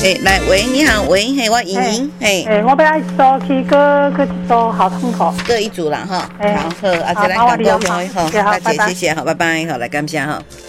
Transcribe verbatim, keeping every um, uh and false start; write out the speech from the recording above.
诶，来喂，你好，喂，嘿，我莹莹，嘿， 诶，我要一组去，搁搁一组好痛苦， 各一组啦哈。 哎好，好，啊，再来讲沟通，好，大姐，谢谢，好，拜拜，好，来感谢哈。